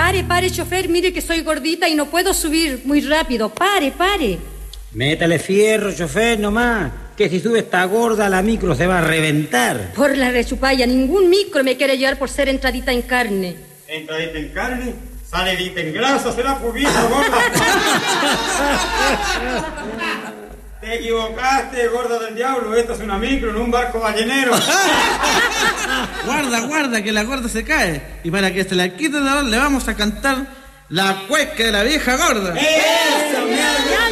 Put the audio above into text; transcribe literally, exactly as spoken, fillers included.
Pare, pare, chofer, mire que soy gordita y no puedo subir muy rápido. Pare, pare. Métale fierro, chofer, nomás. Que si sube esta gorda, la micro se va a reventar. Por la rechupalla, ningún micro me quiere llevar por ser entradita en carne. ¿Entradita en carne? Salidita en grasa, será poquito, gorda. Te equivocaste, gorda del diablo. Esto es una micro, no un barco ballenero. Guarda, guarda, que la gorda se cae. Y para que se la quite de dolor, le vamos a cantar la cueca de la vieja gorda. ¡Eso, mi